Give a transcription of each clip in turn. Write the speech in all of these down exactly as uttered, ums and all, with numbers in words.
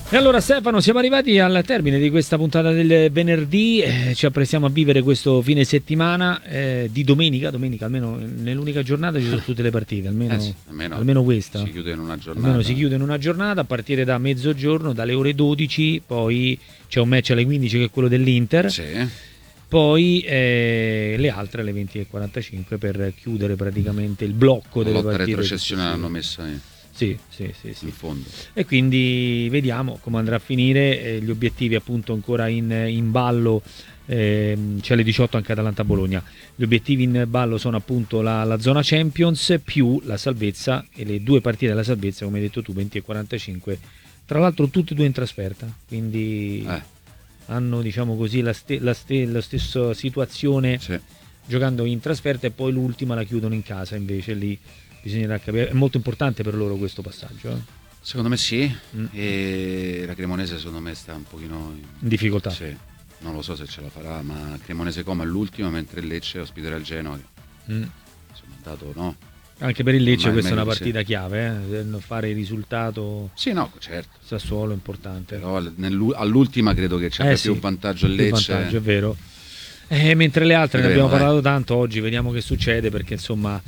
E allora Stefano, siamo arrivati al termine di questa puntata del venerdì, eh, ci apprestiamo a vivere questo fine settimana eh, di domenica, domenica almeno nell'unica giornata ci sono tutte le partite, almeno, eh sì, almeno, almeno questa. Si chiude in una giornata. Almeno si chiude in una giornata a partire da mezzogiorno, dalle ore dodici, poi c'è un match alle quindici che è quello dell'Inter. Sì. Poi eh, le altre alle venti e quarantacinque per chiudere praticamente il blocco delle partite. La retrocessione l'hanno messa in... Sì, sì, sì, sì. in fondo. E quindi vediamo come andrà a finire, eh, gli obiettivi appunto ancora in, in ballo, ehm, c'è alle diciotto anche Atalanta-Bologna, gli obiettivi in ballo sono appunto la, la zona Champions più la salvezza e le due partite della salvezza come hai detto tu, venti e quarantacinque, tra l'altro tutte e due in trasferta, quindi eh. hanno diciamo così la, ste, la, ste, la stessa situazione, sì, giocando in trasferta e poi l'ultima la chiudono in casa, invece lì bisognerà capire, è molto importante per loro questo passaggio. Eh? Secondo me sì, mm. e la Cremonese secondo me sta un pochino in, in difficoltà. Sì. Non lo so se ce la farà, ma Cremonese Como all'ultima, mentre il Lecce ospiterà il Genoa. Mm. Insomma, dato no. Anche per il Lecce ormai questa è una partita sì. chiave, eh? Fare il risultato. Sì, no, certo. Sassuolo è importante. Però all'ultima credo che c'è eh, più sì. vantaggio il Lecce. Più vantaggio, è vero. Eh, mentre le altre Vedremo, ne abbiamo parlato eh. tanto oggi, vediamo che succede, perché insomma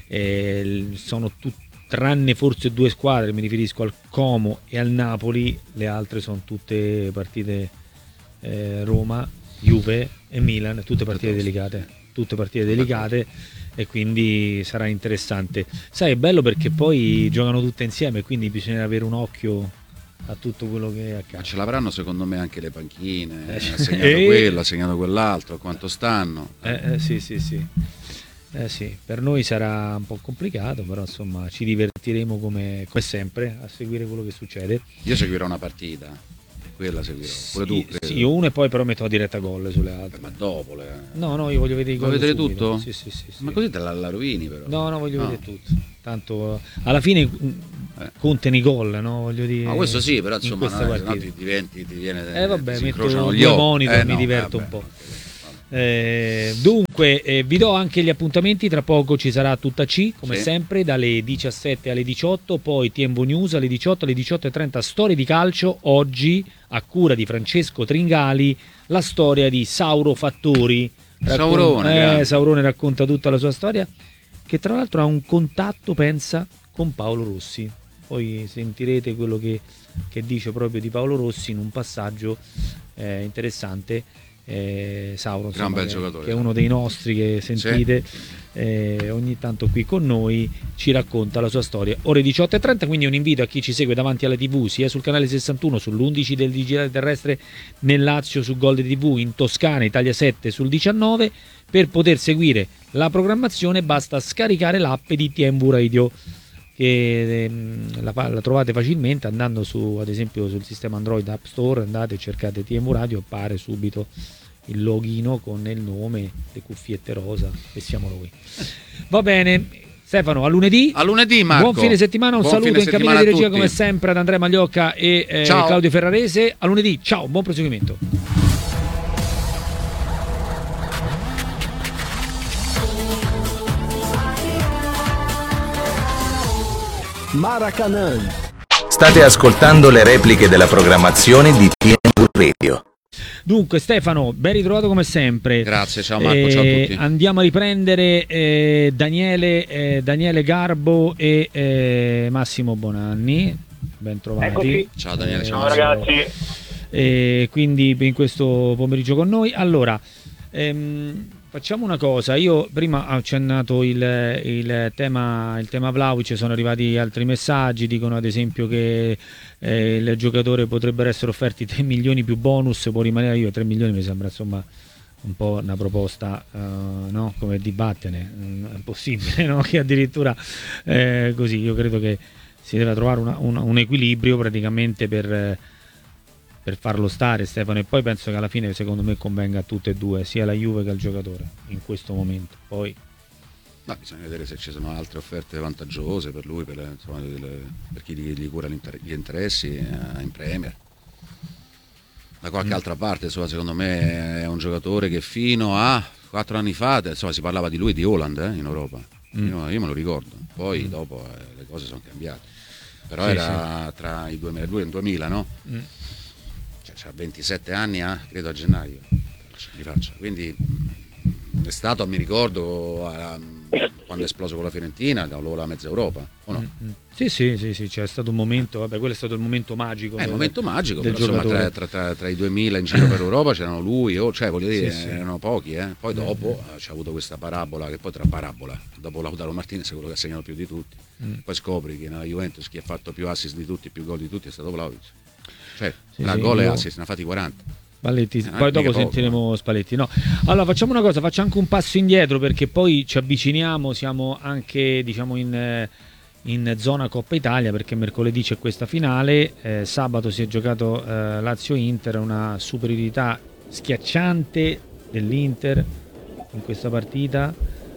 eh, sono tutte, tranne forse due squadre, mi riferisco al Como e al Napoli, le altre sono tutte partite eh, Roma, Juve e Milan, tutte partite delicate, tutte partite delicate e quindi sarà interessante. Sai, è bello perché poi giocano tutte insieme, quindi bisogna avere un occhio a tutto quello che accade. Ma ce l'avranno secondo me anche le panchine, eh, ha segnato e... quello, ha segnato quell'altro, quanto stanno. Eh, eh, sì, sì, sì. Eh sì, per noi sarà un po' complicato, però insomma ci divertiremo come, come sempre a seguire quello che succede. Io seguirò una partita, quella seguirò. Pure sì, tu, sì, io una e poi però metto la diretta gol sulle altre. Ma dopo le... No, no, io voglio vedere i gol. Vuoi vedere subito. tutto? Sì, sì, sì, sì. Ma così te la, la rovini però. No, no, voglio no. vedere tutto. Tanto alla fine eh. contano i gol, no? Voglio dire. Ma questo sì, però insomma in no, no, ti, diventi, ti viene. Eh vabbè, ti metto due monitor e eh, mi no, diverto vabbè. un po'. Eh, dunque eh, vi do anche gli appuntamenti, tra poco ci sarà tutta C come sì. sempre dalle diciassette alle diciotto, poi Tiembo News alle diciotto, alle diciotto e trenta storie di calcio, oggi a cura di Francesco Tringali la storia di Sauro Fattori. Raccon- Saurone, eh, Saurone racconta tutta la sua storia, che tra l'altro ha un contatto, pensa, con Paolo Rossi, poi sentirete quello che, che dice proprio di Paolo Rossi in un passaggio eh, interessante. Eh, Sauro, insomma, bel che, giocatore, che è uno dei nostri che sentite sì. eh, ogni tanto qui con noi, ci racconta la sua storia. Ore diciotto e trenta, quindi un invito a chi ci segue davanti alla tivù, sia sul canale sessantuno, sull'undici del digitale terrestre nel Lazio, su Gol tivù, in Toscana, Italia sette sul diciannove. Per poter seguire la programmazione basta scaricare l'app di T M V Radio, che ehm, la, la trovate facilmente andando su, ad esempio sul sistema Android App Store, andate e cercate T M V Radio, appare subito il logino con il nome, le cuffiette rosa e siamo noi. Va bene, Stefano, a lunedì. A lunedì, Marco. Buon fine settimana, un buon saluto in cabina di regia come sempre ad Andrea Magliocca e eh, Claudio Ferrarese. A lunedì, ciao, buon proseguimento. Maracanã. State ascoltando le repliche della programmazione di T M V Radio. Dunque Stefano, ben ritrovato come sempre. Grazie, ciao Marco, eh, ciao a tutti. Andiamo a riprendere eh, Daniele, eh, Daniele Garbo e eh, Massimo Bonanni. Ben trovati. Eccoci. Ciao Daniele, eh, ciao, ciao ragazzi. Eh, quindi in questo pomeriggio con noi. Allora, ehm, facciamo una cosa, io prima ho accennato il, il tema il tema Vlahovic, sono arrivati altri messaggi, dicono ad esempio che eh, il giocatore potrebbero essere offerti tre milioni più bonus, può rimanere. Io tre milioni mi sembra insomma un po' una proposta, uh, no? Come dibattene, mm, è possibile, no? Che addirittura eh, così, io credo che si deve trovare una, una, un equilibrio praticamente per... Eh, per farlo stare Stefano, e poi penso che alla fine secondo me convenga a tutte e due, sia la Juve che al giocatore in questo momento. Poi ma bisogna vedere se ci sono altre offerte vantaggiose per lui, per, insomma, per chi gli, gli cura gli interessi eh, in Premier, da qualche mm. altra parte. Insomma, secondo me è un giocatore che fino a quattro anni fa insomma, si parlava di lui, di Haaland eh, in Europa. mm. io, io me lo ricordo, poi mm. dopo eh, le cose sono cambiate. però sì, era sì. tra i duemiladue e il duemila, no? Mm. Cioè, c'ha ventisette anni, eh? Credo a gennaio, li faccia. Quindi è stato, mi ricordo, a, quando è esploso con la Fiorentina, cavolo la mezza Europa, o no? Mm-hmm. Sì, sì, sì, sì, c'è stato un momento, vabbè, quello è stato il momento magico. È il momento magico, del però, insomma, tra, tra, tra, tra i duemila in giro per Europa c'erano lui, oh, cioè voglio dire, sì, sì. erano pochi, eh? Poi dopo mm-hmm. c'è avuto questa parabola, che poi tra parabola, dopo Lautaro Martinez è quello che ha segnato più di tutti, mm. poi scopri che nella Juventus chi ha fatto più assist di tutti, più gol di tutti è stato Vlahovic, cioè sì, tra sì, gol io... e assist ne ha fatti quaranta. Spalletti, eh, poi dopo sentiremo poco. Spalletti. No. Allora facciamo una cosa, faccio anche un passo indietro perché poi ci avviciniamo, siamo anche diciamo in, in zona Coppa Italia perché mercoledì c'è questa finale, eh, sabato si è giocato eh, Lazio-Inter, una superiorità schiacciante dell'Inter in questa partita.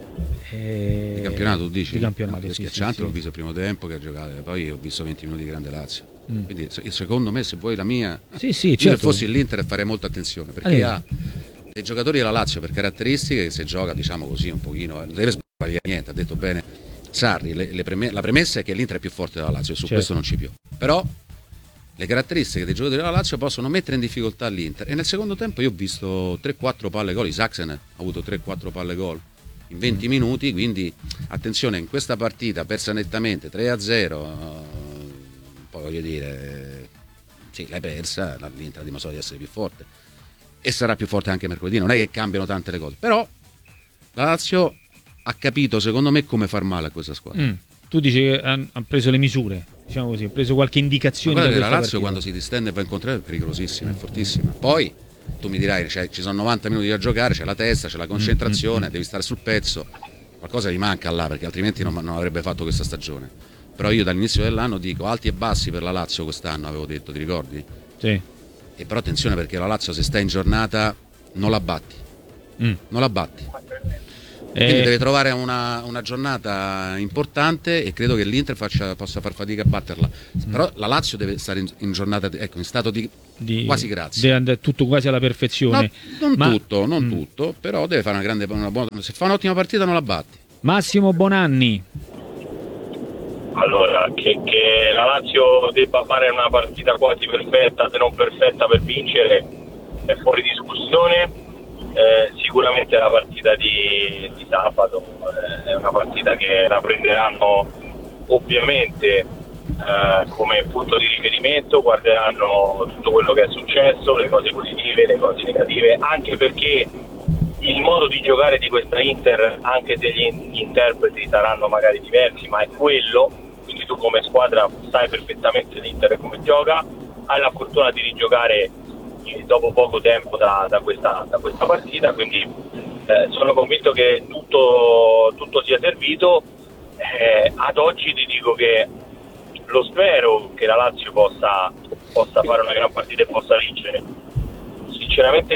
Eh, di campionato tu dici? Di campionato, no, sì, schiacciante, sì, l'ho sì. visto il primo tempo che ha giocato, poi ho visto venti minuti di grande Lazio. Mm. Quindi secondo me, se vuoi la mia, sì, sì, io certo. se fossi l'Inter farei molta attenzione perché allora. ha dei giocatori della Lazio per caratteristiche che se gioca diciamo così un pochino non deve sbagliare niente, ha detto bene Sarri, le, le preme, la premessa è che l'Inter è più forte della Lazio e su certo. questo non ci più, però le caratteristiche dei giocatori della Lazio possono mettere in difficoltà l'Inter e nel secondo tempo io ho visto tre quattro palle gol, Isaacsen ha avuto tre quattro palle gol in venti mm. minuti, quindi attenzione, in questa partita persa nettamente tre a zero, poi voglio dire, sì, l'hai persa, l'Inter ha dimostrato di essere più forte e sarà più forte anche mercoledì, non è che cambiano tante le cose, però la Lazio ha capito secondo me come far male a questa squadra. Mm. Tu dici che ha preso le misure, diciamo così, ha preso qualche indicazione. Ma guarda da che la Lazio partita. Quando si distende e va incontrare è pericolosissima, è fortissima. Poi tu mi dirai, cioè, ci sono novanta minuti da giocare, c'è la testa, c'è la concentrazione, mm-hmm. devi stare sul pezzo, qualcosa gli manca là perché altrimenti non, non avrebbe fatto questa stagione. Però io dall'inizio dell'anno dico alti e bassi per la Lazio quest'anno, avevo detto, ti ricordi? Sì. E però attenzione perché la Lazio se sta in giornata non la batti, mm. non la batti. Quindi eh... deve trovare una, una giornata importante e credo che l'Inter faccia, possa far fatica a batterla. Mm. Però la Lazio deve stare in, in giornata, ecco, in stato di, di quasi grazia. Deve andare tutto quasi alla perfezione. No, non Ma... tutto, non mm. tutto, però deve fare una grande, una buona. Se fa un'ottima partita non la batti. Massimo Bonanni. Allora, che, che la Lazio debba fare una partita quasi perfetta, se non perfetta per vincere, è fuori discussione. Eh, sicuramente la partita di, di sabato eh, è una partita che la prenderanno ovviamente eh, come punto di riferimento, guarderanno tutto quello che è successo, le cose positive, le cose negative, anche perché il modo di giocare di questa Inter, anche se gli interpreti saranno magari diversi, ma è quello, quindi tu come squadra sai perfettamente l'Inter come gioca, hai la fortuna di rigiocare dopo poco tempo da, da, questa, da questa partita, quindi eh, sono convinto che tutto, tutto sia servito. Eh, ad oggi ti dico che lo spero che la Lazio possa, possa fare una gran partita e possa vincere. Sinceramente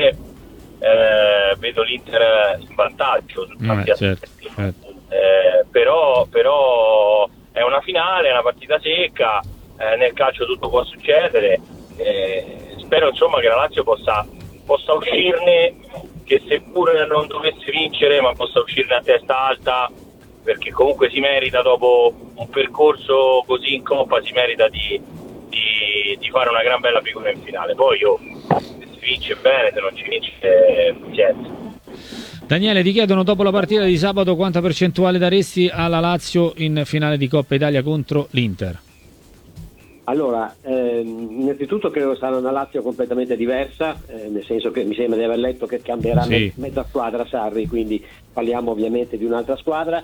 eh, vedo l'Inter in vantaggio su tanti eh, aspetti, certo. eh, però, però è una finale, è una partita secca, eh, nel calcio tutto può succedere. Eh, spero insomma che la Lazio possa, possa uscirne, che seppure non dovesse vincere ma possa uscirne a testa alta, perché comunque si merita, dopo un percorso così in Coppa, si merita di, di, di fare una gran bella figura in finale. Poi io, se si vince bene, se non ci vince eh, niente. Daniele, ti chiedono dopo la partita di sabato quanta percentuale daresti alla Lazio in finale di Coppa Italia contro l'Inter? Allora, ehm, innanzitutto credo sarà una Lazio completamente diversa, eh, nel senso che mi sembra di aver letto che cambierà sì. me- mezza squadra Sarri, quindi parliamo ovviamente di un'altra squadra.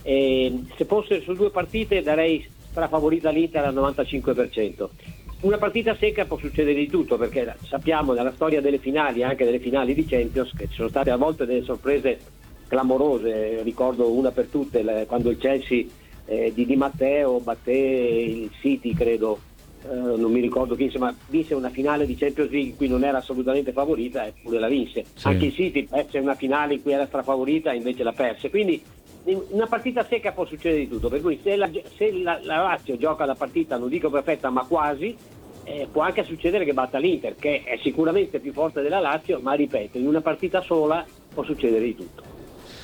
E se fosse su due partite darei strafavorita l'Inter al novantacinque per cento. Una partita secca può succedere di tutto, perché sappiamo dalla storia delle finali, anche delle finali di Champions, che ci sono state a volte delle sorprese clamorose. Ricordo una per tutte, quando il Chelsea eh, di Di Matteo batté il City, credo, Uh, non mi ricordo chi, insomma, vinse una finale di Champions League in cui non era assolutamente favorita, eppure la vinse. Sì. Anche il City perse una finale in cui era strafavorita, invece la perse. Quindi in una partita secca può succedere di tutto, per cui se la, se la, la Lazio gioca la partita, non dico perfetta ma quasi, eh, può anche succedere che batta l'Inter, che è sicuramente più forte della Lazio, ma ripeto, in una partita sola può succedere di tutto.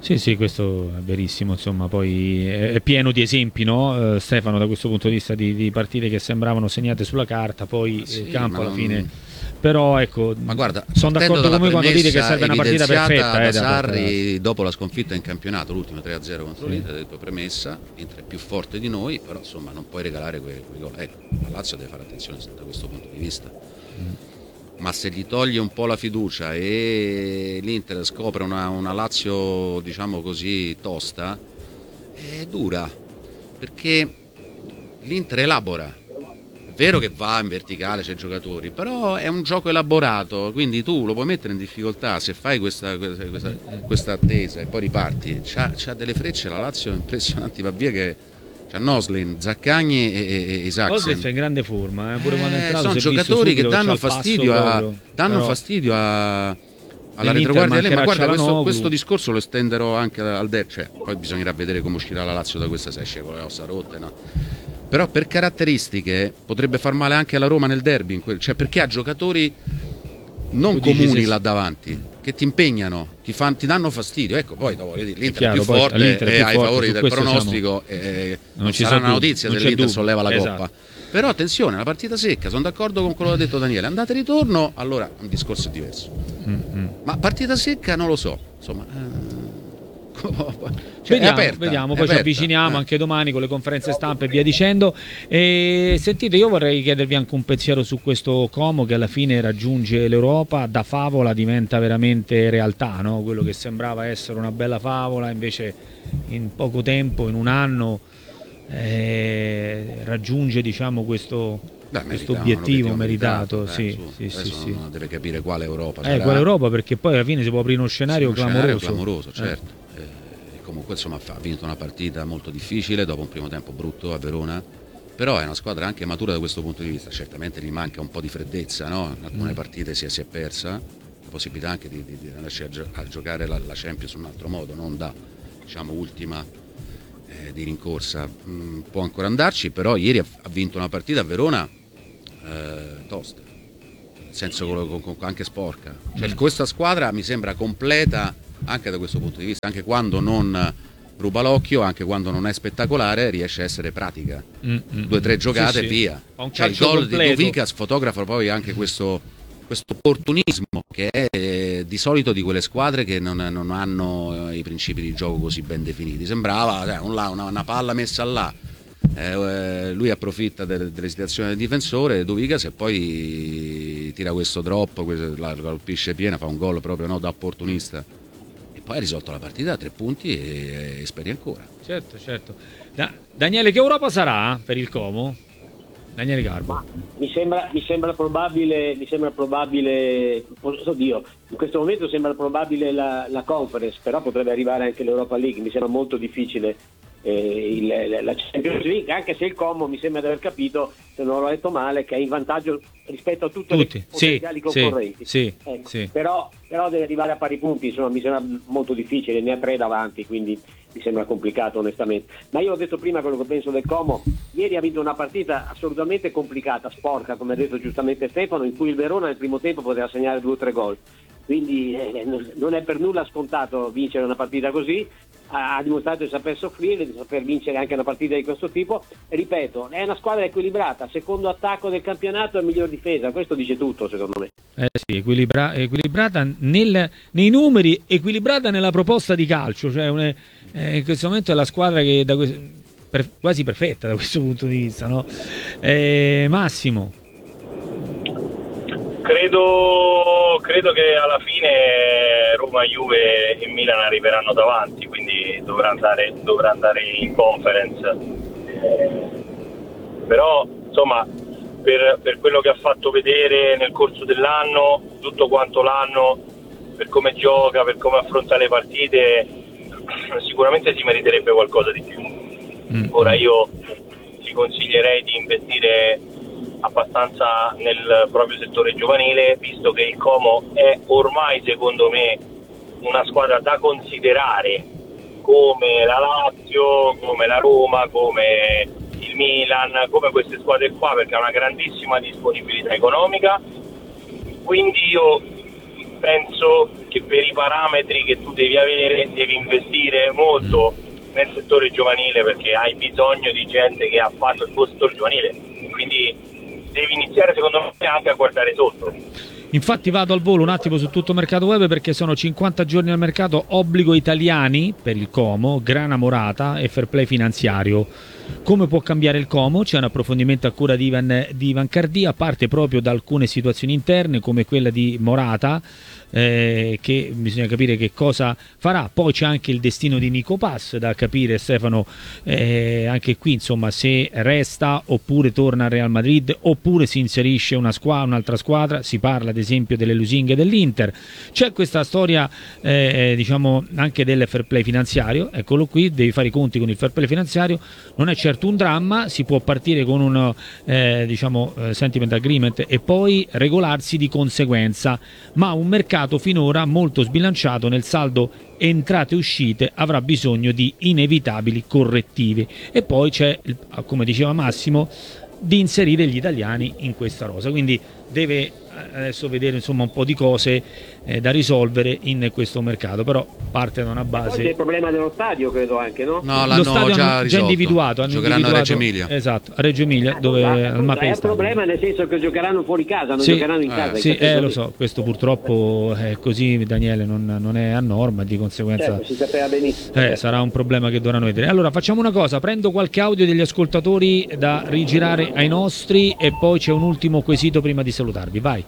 Sì, sì, questo è verissimo, insomma, poi è pieno di esempi, no? Eh, Stefano, da questo punto di vista di, di partite che sembravano segnate sulla carta, poi sì, il campo alla non... fine. Però ecco, ma guarda, sono d'accordo con voi quando dite che serve una partita perfetta. Da eh, Sarri, dopo la sconfitta in campionato, l'ultima tre a zero contro sì. l'Inter, ha detto premessa, l'Inter è più forte di noi, però insomma non puoi regalare quei, quei gol. Ecco, la Lazio deve fare attenzione da questo punto di vista. Mm. Ma se gli toglie un po' la fiducia e l'Inter scopre una, una Lazio, diciamo così, tosta, è dura, perché l'Inter elabora. È vero che va in verticale, c'è giocatori, però è un gioco elaborato, quindi tu lo puoi mettere in difficoltà se fai questa, questa, questa, questa attesa e poi riparti. C'ha, c'ha delle frecce la Lazio impressionanti, va via che c'ha Noslin, Zaccagni e, e Isaacsen. Noslin è in grande forma, eh, pure quando è entrato. Sono giocatori che danno fastidio, a, danno però... fastidio a, alla retroguardia, ma guarda questo, questo discorso lo estenderò anche al derby, cioè, poi bisognerà vedere come uscirà la Lazio da questa, se esce con le ossa rotte, no? Però per caratteristiche potrebbe far male anche alla Roma nel derby, in quel, cioè perché ha giocatori non tu comuni dici, là davanti, che ti impegnano, ti, fan, ti danno fastidio. Ecco, poi dopo l'Inter è, chiaro, è più forte e ai favori del pronostico siamo... eh, non, non ci sarà una notizia se l'Inter solleva la esatto. Coppa. Però attenzione, la partita secca, sono d'accordo con quello che ha detto Daniele, andate e ritorno, allora un discorso è diverso. Mm-hmm. Ma partita secca non lo so, insomma... Eh... Cioè, vediamo, aperta, vediamo poi aperta, ci avviciniamo eh. anche domani con le conferenze stampe e via dicendo. E sentite, io vorrei chiedervi anche un pensiero su questo Como che alla fine raggiunge l'Europa, da favola diventa veramente realtà, no? Quello che sembrava essere una bella favola invece in poco tempo, in un anno eh, raggiunge, diciamo, questo Beh, questo obiettivo meritato, meritato eh, sì, sì, sì, sì. Deve capire quale Europa eh, quale Europa, perché poi alla fine si può aprire uno scenario sì, clamoroso, scenario clamoroso certo. eh. Eh, comunque insomma ha vinto una partita molto difficile dopo un primo tempo brutto a Verona, però è una squadra anche matura da questo punto di vista. Certamente gli manca un po' di freddezza, no? In alcune mm. partite si è, si è persa la possibilità anche di, di, di andarci a, gio- a giocare la, la Champions in un altro modo, non da, diciamo, ultima eh, di rincorsa. Mm, può ancora andarci, però ieri ha, ha vinto una partita a Verona eh, tosta, nel senso con, con, con, anche sporca, cioè, mm. questa squadra mi sembra completa anche da questo punto di vista, anche quando non ruba l'occhio, anche quando non è spettacolare riesce a essere pratica, mm, mm, due o tre giocate e sì, via sì. Cioè, il gol completo. Di Dovicas fotografa poi anche questo, questo opportunismo che è eh, di solito di quelle squadre che non, non hanno eh, i principi di gioco così ben definiti. Sembrava eh, un là, una, una palla messa là, eh, lui approfitta delle, delle situazioni del difensore Dovicas e poi tira questo drop, questo, la colpisce piena, fa un gol proprio no, da opportunista. Poi ha risolto la partita a tre punti e, e speri ancora. Certo, certo. Da, Daniele, che Europa sarà per il Como? Daniele Garbo. Ma mi sembra, mi sembra probabile, mi sembra probabile, oddio, in questo momento sembra probabile la, la Conference, però potrebbe arrivare anche l'Europa League, mi sembra molto difficile eh, il, la Champions League, anche se il Como mi sembra di aver capito, se non l'ho detto male, che è in vantaggio rispetto a tutte Tutti. le potenziali sì, concorrenti. Sì, ecco. sì. Però, però deve arrivare a pari punti, insomma mi sembra molto difficile, ne ha tre davanti, quindi mi sembra complicato onestamente. Ma io ho detto prima quello che penso del Como. Ieri ha vinto una partita assolutamente complicata, sporca, come ha detto giustamente Stefano, in cui il Verona nel primo tempo poteva segnare due o tre gol. Quindi eh, non è per nulla scontato vincere una partita così, ha, ha dimostrato di saper soffrire, di saper vincere anche una partita di questo tipo. E ripeto, è una squadra equilibrata, secondo attacco del campionato e miglior difesa, questo dice tutto secondo me. Eh sì, equilibra- equilibrata nel, nei numeri, equilibrata nella proposta di calcio, cioè un, eh, in questo momento è la squadra che da que- per, quasi perfetta da questo punto di vista, no? Eh, Massimo. Credo, credo che alla fine Roma, Juve e Milan arriveranno davanti, quindi dovrà andare, dovrà andare in Conference. Eh, però insomma per, per quello che ha fatto vedere nel corso dell'anno, tutto quanto l'anno, per come gioca, per come affronta le partite, sicuramente si meriterebbe qualcosa di più. Mm. Ora io ti consiglierei di investire abbastanza nel proprio settore giovanile, visto che il Como è ormai secondo me una squadra da considerare come la Lazio, come la Roma, come il Milan, come queste squadre qua, perché ha una grandissima disponibilità economica. Quindi io penso che per i parametri che tu devi avere devi investire molto nel settore giovanile, perché hai bisogno di gente che ha fatto il tuo settore giovanile, quindi devi iniziare secondo me anche a guardare sotto. Infatti vado al volo un attimo su tutto mercato web, perché sono cinquanta giorni al mercato, obbligo italiani per il Como, grana morata e fair play finanziario. Come può cambiare il Como? C'è un approfondimento a cura di Ivan, di Ivan Cardia, parte proprio da alcune situazioni interne come quella di Morata, eh, che bisogna capire che cosa farà. Poi c'è anche il destino di Nico Pass da capire, Stefano, eh, anche qui insomma se resta oppure torna al Real Madrid oppure si inserisce una squadra, un'altra squadra. Si parla ad esempio delle lusinghe dell'Inter. C'è questa storia eh, diciamo anche del fair play finanziario, eccolo qui, devi fare i conti con il fair play finanziario. Non è certo un dramma, si può partire con un eh, diciamo eh, sentiment agreement e poi regolarsi di conseguenza, ma un mercato finora molto sbilanciato nel saldo entrate e uscite avrà bisogno di inevitabili correttivi. E poi c'è, come diceva Massimo, di inserire gli italiani in questa rosa, quindi deve adesso vedere insomma un po' di cose eh, da risolvere in questo mercato, però parte da una base. Poi c'è il problema dello stadio, credo anche, no? No, Lo l'hanno stadio già, hanno già individuato, hanno giocheranno individuato, a Reggio Emilia. Esatto, a Reggio Emilia, Ah, dove appunto, al appunto, Mapei è un Stadio. problema nel senso che giocheranno fuori casa, non Sì, giocheranno in eh, casa. Sì, in questo eh, lo senso. so, questo purtroppo è così, Daniele, non, non è a norma, di conseguenza Certo, si sapeva benissimo. eh, sarà un problema che dovranno vedere. Allora facciamo una cosa, prendo qualche audio degli ascoltatori da rigirare ai nostri e poi c'è un ultimo quesito prima di salutarvi, vai.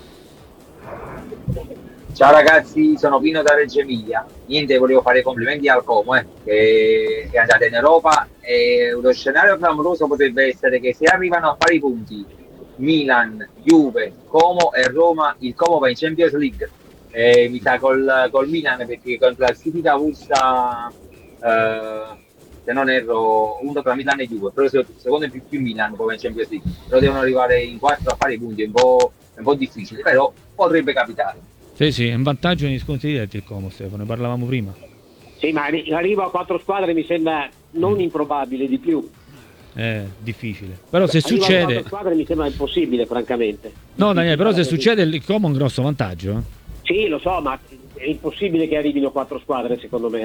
Ciao ragazzi, sono Pino da Reggio Emilia. Niente, volevo fare i complimenti al Como, eh, che è andato in Europa e lo scenario clamoroso potrebbe essere che se arrivano a fare i punti Milan, Juve, Como e Roma, il Como va in Champions League. E mi sa col, col Milan, perché con classifica Ursa, eh, se non erro, uno tra Milan e Juve, però secondo me più, più Milan poi va in Champions League. Però devono arrivare in quattro a fare i punti, è un po', è un po' difficile, però potrebbe capitare. Sì, sì, è un vantaggio negli sconti diretti il Como, Stefano, ne parlavamo prima. Sì, ma l'arrivo a quattro squadre mi sembra non Mm. improbabile, di più. È difficile. Però se Arrivo a succede... quattro squadre mi sembra impossibile, francamente. No, Daniele, però se succede il Como è un grosso vantaggio. Eh? Sì, lo so, ma è impossibile che arrivino quattro squadre, secondo me.